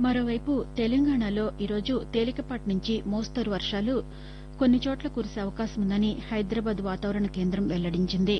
మరోవైపు తెలంగాణలో ఈరోజు తేలికపాటి నుంచి మోస్తరు వర్షాలు కొన్ని చోట్ల కురిసే అవకాశముందని హైదరాబాద్ వాతావరణ కేంద్రం వెల్లడించింది.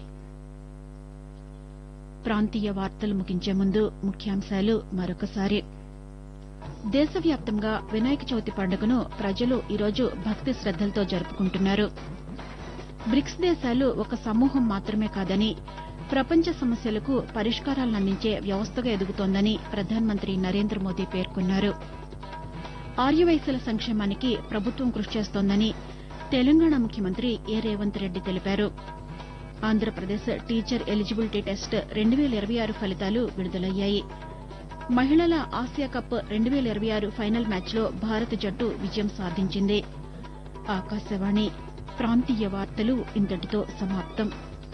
ప్రాంతీయ వార్తలు ముగించే ముందు ముఖ్యాంశాలు మరొకసారి. దేశవ్యాప్తంగా వినాయక చవితి పండుగను ప్రజలు ఈరోజు భక్తి శ్రద్దలతో జరుపుకుంటున్నారు. బ్రిక్స్ దేశాలు ఒక సమూహం మాత్రమే కాదని, ప్రపంచ సమస్యలకు పరిష్కారాలనందించే వ్యవస్థగా ఎదుగుతోందని ప్రధానమంత్రి నరేంద్ర మోదీ పేర్కొన్నారు. ఆర్యవైశ్యుల సంక్షేమానికి ప్రభుత్వం కృషి చేస్తోందని తెలంగాణ ముఖ్యమంత్రి ఏ రేవంత్ రెడ్డి తెలిపారు. ఆంధ్రప్రదేశ్ టీచర్ ఎలిజిబిలిటీ టెస్ట్ 2026 ఫలితాలు విడుదలయ్యాయి. మహిళల ఆసియా కప్ 2026 ఫైనల్ మ్యాచ్లో భారత జట్టు విజయం సాధించింది. ఆకాశవాణి ప్రాంతీయ వార్తలు ఇంతటితో సమాప్తం.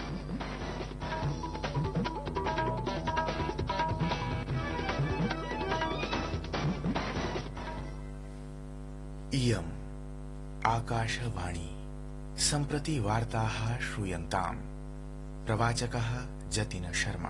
इयम् आकाशवाणी सम्प्रति वार्ताः श्रूयन्ताम्. प्रवाचकः जतिन शर्मा.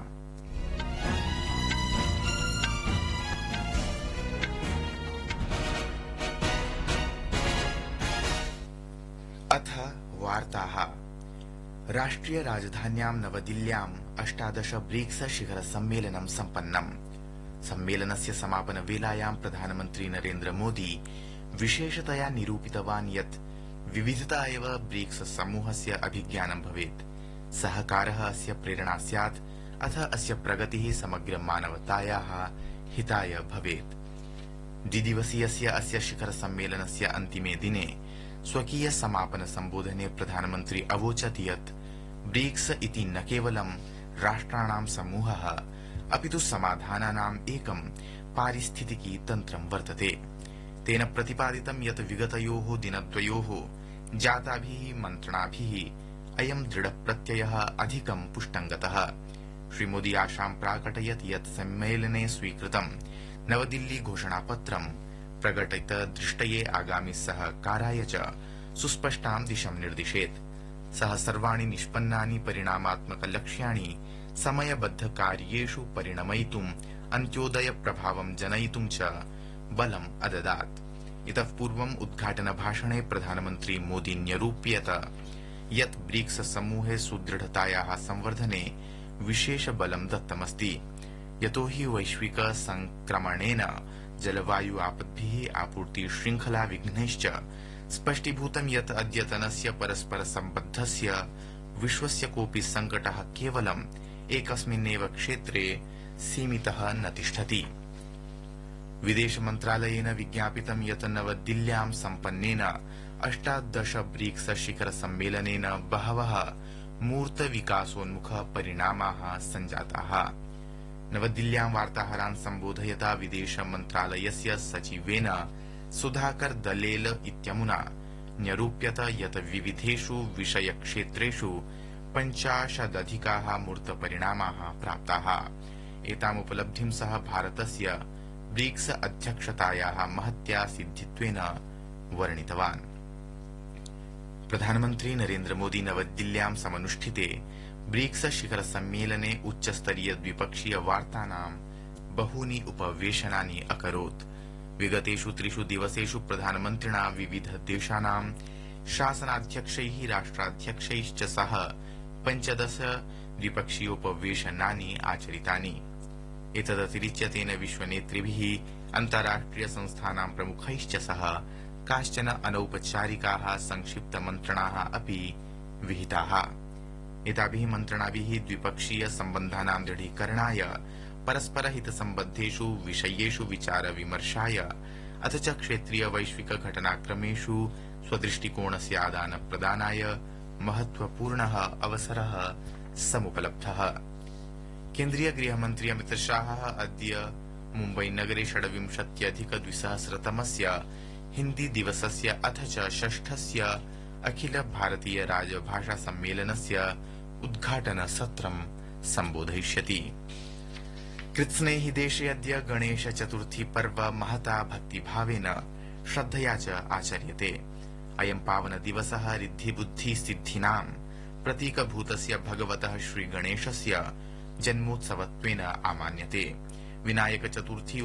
अथ वार्ताः. राष्ट्रिय राजधान्यां नवदिल्ल्याम् 18 ब्रिक्स शिखर सम्मेलनं सम्पन्नम्. सम्मेलनस्य समापन वेलायां प्रधानमन्त्री नरेन्द्र मोदी विशेषतया निरूपितवान् यत् विविधता एव ब्रिक्स समूहस्य अभिज्ञानं भवेत्. सहकारः अस्य प्रेरणा स्यात् अथ अस्य प्रगतिः समग्र मानवतायाः हिताय भवेत्. द्विदिवसीयस्य अस्य शिखर सम्मेलनस्य अन्तिमे दिने स्वकीय समापन सम्बोधने प्रधानमन्त्री अवोचत् यत् ब्रिक्स इति न केवलं राष्ट्राणां समूहः अपितु समाधानानाम् एकं पारिस्थितिकी तन्त्रं वर्तते. तेन प्रतिपादितं यत् विगतयोः दिनद्वयोः जाताभिः मन्त्रणाभिः अयं दृढप्रत्ययः अधिकं पुष्टं गतः. श्रीमोदी आशां प्राकटयत् यत् सम्मेलने स्वीकृतं नवदिल्ली घोषणापत्रं प्रकटित दृष्टये आगामि सहकाराय च सुस्पष्टां दिशं निर्दिशेत्. सः सर्वाणि निष्पन्नानि परिणामात्मक लक्ष्याणि समयबद्ध कार्येषु परिणमयितुम् अन्त्योदय प्रभावं जनयितुं च बलम् अददात्. इतः पूर्वम् उद्घाटन भाषणे प्रधानमन्त्री मोदी न्यरूप्यत यत् ब्रिक्स समूहे सुदृढतायाः संवर्धने विशेष बलं दत्तमस्ति. यतो हि वैश्विक संक्रमणेन जलवायु आपद्भिः आपूर्ति श्रृंखला विघ्नैश्च स्पष्टीभूतं यत् अद्यतनस्य परस्पर सम्बद्धस्य विश्वस्य कोऽपि संकटः केवलम् एकस्मिन्नेव क्षेत्रे सीमितः न तिष्ठति. विदेश मन्त्रालयेन विज्ञापितं यत् नवदिल्ल्यां सम्पन्नेन 18 ब्रिक्स शिखर सम्मेलनेन बहवः मूर्त विकासोन्मुख परिणामाः सञ्जाताः. नवदिल्ल्यां वार्ताहरान् सम्बोधयता विदेश मन्त्रालयस्य सचिवेन सुधाकर दलेल इत्यमुना न्यरूप्यत यत् विविधेषु विषयक्षेत्रेषु 50 मूर्त परिणामाः प्राप्ताः. एतामुपलब्धिं सः भारतस्य ब्रिक्स अध्यक्षतायाः महत्या सिद्धित्वेन वर्णितवान्. प्रधानमन्त्री नरेन्द्र मोदी नवदिल्ल्यां समनुष्ठिते ब्रिक्स शिखर सम्मेलने उच्चस्तरीय द्विपक्षीय वार्तानां बहूनि उपवेशनानि अकरोत्. विगतेषु 3 दिवसेषु प्रधानमन्त्रिणा विविध देशानां शासनाध्यक्षैः राष्ट्राध्यक्षैश्च सह 15 द्विपक्षीयोपवेशनानि आचरितानि. एतदतिरिच्य तेन विश्वनेतृभिः अन्ताराष्ट्रिय संस्थानां प्रमुखैश्च सह काश्चन अनौपचारिकाः संक्षिप्त मन्त्रणाः अपि विहिताः. एताभिः मन्त्रणाभिः द्विपक्षीय सम्बन्धानां दृढीकरणाय, परस्पर हित सम्बद्धेषु विषयेषु विचार विमर्शाय अथ च क्षेत्रीय वैश्विक घटनाक्रमेषु स्वदृष्टिकोणस्य आदान प्रदानाय महत्वपूर्णः अवसरः समुपलब्धः. केन्द्रीय गृहमन्त्री अमित शाहः अद्य मुम्बई नगरे 26+200तमस्य हिन्दी दिवसस्य अथ च 6स्य अखिल भारतीय राजभाषा सम्मेलनस्य उद्घाटन सत्रं सम्बोधयिष्यति. कृत्स्नेहि देशे अद्य गणेश चतुर्थी पर्व महता भक्तिभावेन श्रद्धया च आचर्यते. अयं पावन दिवसः रिद्धि बुद्धि सिद्धिनां प्रतीकभूतस्य भगवतः श्रीगणेशस्य जन्मोत्सवत्वेन आमान्यते. विनायक चतुर्थी